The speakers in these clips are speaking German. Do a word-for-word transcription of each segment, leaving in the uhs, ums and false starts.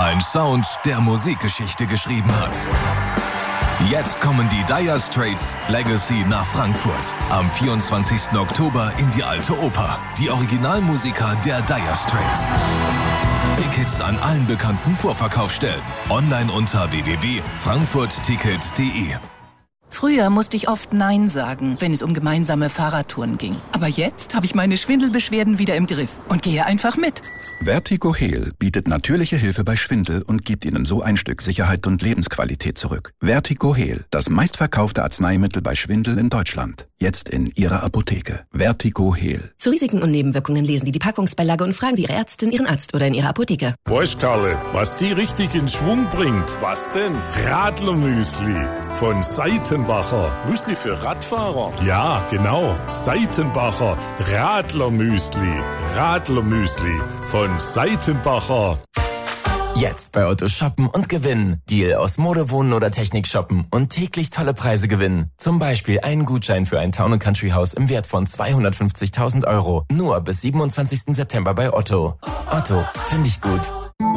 Ein Sound, der Musikgeschichte geschrieben hat. Jetzt kommen die Dire Straits Legacy nach Frankfurt. Am vierundzwanzigsten Oktober in die Alte Oper. Die Originalmusiker der Dire Straits. Tickets an allen bekannten Vorverkaufsstellen. Online unter w w w punkt frankfurt ticket punkt d e. Früher musste ich oft Nein sagen, wenn es um gemeinsame Fahrradtouren ging. Aber jetzt habe ich meine Schwindelbeschwerden wieder im Griff und gehe einfach mit. Vertigo Heal bietet natürliche Hilfe bei Schwindel und gibt Ihnen so ein Stück Sicherheit und Lebensqualität zurück. Vertigo Heal, das meistverkaufte Arzneimittel bei Schwindel in Deutschland. Jetzt in Ihrer Apotheke. Vertigo Heal. Zu Risiken und Nebenwirkungen lesen Sie die Packungsbeilage und fragen Sie Ihre Ärztin, Ihren Arzt oder in Ihrer Apotheke. Weißt Karle, was die richtig in Schwung bringt? Was denn? Radlermüsli von Seitenbacher. Müsli für Radfahrer? Ja, genau. Seitenbacher Radlermüsli. Radlermüsli von Seitenbacher. Jetzt bei Otto shoppen und gewinnen. Deal aus Mode, Wohnen oder Technik shoppen und täglich tolle Preise gewinnen. Zum Beispiel einen Gutschein für ein Town and Country Haus im Wert von zweihundertfünfzigtausend Euro. Nur bis siebenundzwanzigsten September bei Otto. Otto, finde ich gut.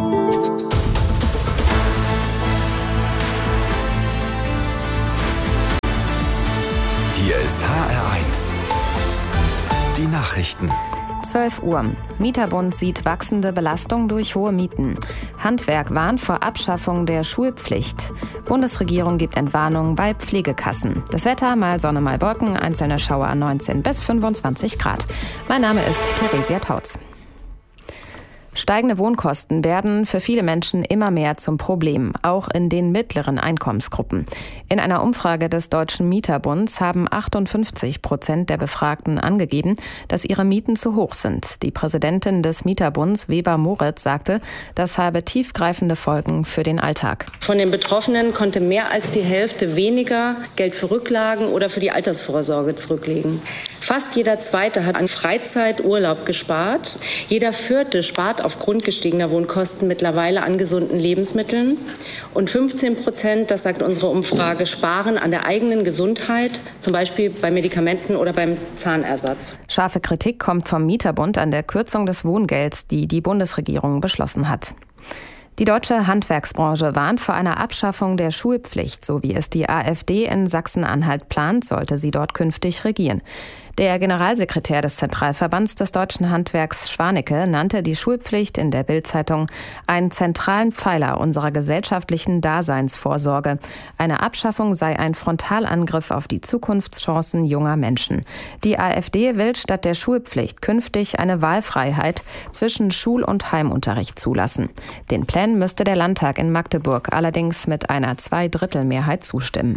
Hier ist H R eins. Die Nachrichten. zwölf Uhr. Mieterbund sieht wachsende Belastung durch hohe Mieten. Handwerk warnt vor Abschaffung der Schulpflicht. Bundesregierung gibt Entwarnung bei Pflegekassen. Das Wetter, mal Sonne, mal Wolken, einzelne Schauer neunzehn bis fünfundzwanzig Grad. Mein Name ist Theresia Tautz. Steigende Wohnkosten werden für viele Menschen immer mehr zum Problem, auch in den mittleren Einkommensgruppen. In einer Umfrage des Deutschen Mieterbunds haben achtundfünfzig Prozent der Befragten angegeben, dass ihre Mieten zu hoch sind. Die Präsidentin des Mieterbunds, Weber Moritz, sagte, das habe tiefgreifende Folgen für den Alltag. Von den Betroffenen konnte mehr als die Hälfte weniger Geld für Rücklagen oder für die Altersvorsorge zurücklegen. Fast jeder Zweite hat an Freizeit, Urlaub gespart. Jeder Vierte spart aufgrund gestiegener Wohnkosten mittlerweile an gesunden Lebensmitteln. Und fünfzehn Prozent, das sagt unsere Umfrage, sparen an der eigenen Gesundheit, zum Beispiel bei Medikamenten oder beim Zahnersatz. Scharfe Kritik kommt vom Mieterbund an der Kürzung des Wohngelds, die die Bundesregierung beschlossen hat. Die deutsche Handwerksbranche warnt vor einer Abschaffung der Schulpflicht. So wie es die AfD in Sachsen-Anhalt plant, sollte sie dort künftig regieren. Der Generalsekretär des Zentralverbands des deutschen Handwerks, Schwanecke, nannte die Schulpflicht in der Bild-Zeitung einen zentralen Pfeiler unserer gesellschaftlichen Daseinsvorsorge. Eine Abschaffung sei ein Frontalangriff auf die Zukunftschancen junger Menschen. Die AfD will statt der Schulpflicht künftig eine Wahlfreiheit zwischen Schul- und Heimunterricht zulassen. Den Plänen müsste der Landtag in Magdeburg allerdings mit einer Zweidrittelmehrheit zustimmen.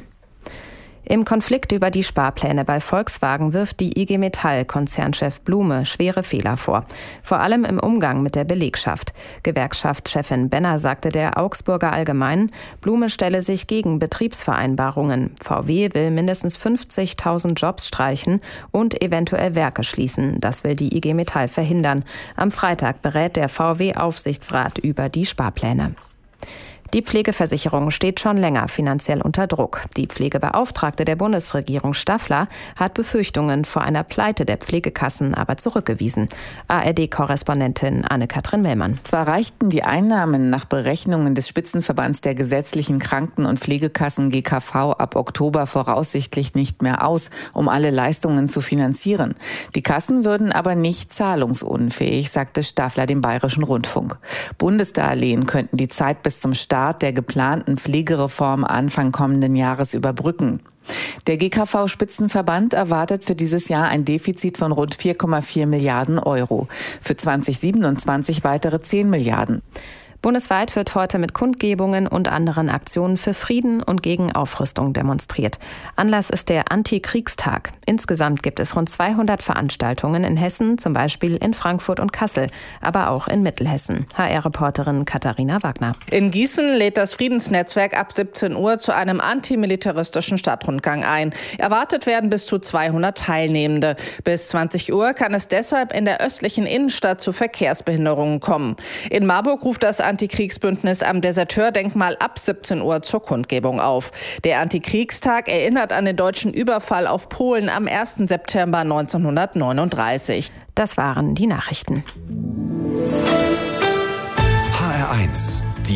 Im Konflikt über die Sparpläne bei Volkswagen wirft die I G Metall-Konzernchef Blume schwere Fehler vor. Vor allem im Umgang mit der Belegschaft. Gewerkschaftschefin Benner sagte der Augsburger Allgemeinen, Blume stelle sich gegen Betriebsvereinbarungen. V W will mindestens fünfzigtausend Jobs streichen und eventuell Werke schließen. Das will die I G Metall verhindern. Am Freitag berät der V W-Aufsichtsrat über die Sparpläne. Die Pflegeversicherung steht schon länger finanziell unter Druck. Die Pflegebeauftragte der Bundesregierung Staffler hat Befürchtungen vor einer Pleite der Pflegekassen aber zurückgewiesen. A R D-Korrespondentin Anne-Kathrin Mellmann. Zwar reichten die Einnahmen nach Berechnungen des Spitzenverbands der gesetzlichen Kranken- und Pflegekassen G K V ab Oktober voraussichtlich nicht mehr aus, um alle Leistungen zu finanzieren. Die Kassen würden aber nicht zahlungsunfähig, sagte Staffler dem Bayerischen Rundfunk. Bundesdarlehen könnten die Zeit bis zum Start der geplanten Pflegereform Anfang kommenden Jahres überbrücken. Der G K V-Spitzenverband erwartet für dieses Jahr ein Defizit von rund vier Komma vier Milliarden Euro. Für zweitausendsiebenundzwanzig weitere zehn Milliarden. Bundesweit wird heute mit Kundgebungen und anderen Aktionen für Frieden und gegen Aufrüstung demonstriert. Anlass ist der Antikriegstag. Insgesamt gibt es rund zweihundert Veranstaltungen in Hessen, zum Beispiel in Frankfurt und Kassel, aber auch in Mittelhessen. H R-Reporterin Katharina Wagner. In Gießen lädt das Friedensnetzwerk ab siebzehn Uhr zu einem antimilitaristischen Stadtrundgang ein. Erwartet werden bis zu zweihundert Teilnehmende. Bis zwanzig Uhr kann es deshalb in der östlichen Innenstadt zu Verkehrsbehinderungen kommen. In Marburg ruft das Antikriegsbündnis am Deserteurdenkmal ab siebzehn Uhr zur Kundgebung auf. Der Antikriegstag erinnert an den deutschen Überfall auf Polen am ersten September neunzehnhundertneununddreißig. Das waren die Nachrichten. H R eins. Die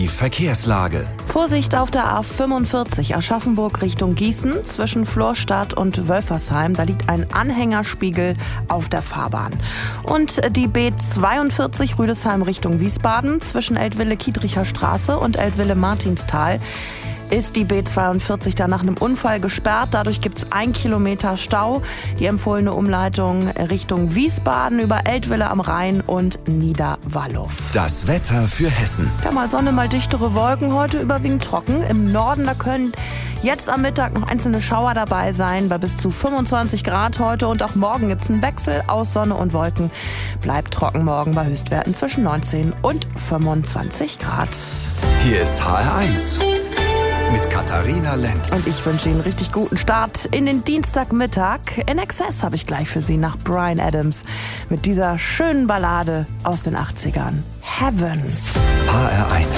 Die Verkehrslage. Vorsicht auf der A fünfundvierzig Aschaffenburg Richtung Gießen zwischen Florstadt und Wölfersheim. Da liegt ein Anhängerspiegel auf der Fahrbahn. Und die B zweiundvierzig Rüdesheim Richtung Wiesbaden zwischen Eltville-Kiedricher Straße und Eltville-Martinstal ist die B zweiundvierzig da nach einem Unfall gesperrt. Dadurch gibt es ein Kilometer Stau. Die empfohlene Umleitung Richtung Wiesbaden über Eltville am Rhein und Niederwallow. Das Wetter für Hessen. Ja, mal Sonne, mal dichtere Wolken. Heute überwiegend trocken. Im Norden, da können jetzt am Mittag noch einzelne Schauer dabei sein. Bei bis zu fünfundzwanzig Grad heute und auch morgen gibt es einen Wechsel aus Sonne und Wolken. Bleibt trocken morgen bei Höchstwerten zwischen neunzehn und fünfundzwanzig Grad. Hier ist H R eins. Mit Katharina Lenz. Und ich wünsche Ihnen einen richtig guten Start in den Dienstagmittag. In Excess habe ich gleich für Sie nach Bryan Adams mit dieser schönen Ballade aus den achtzigern. Heaven. H R eins.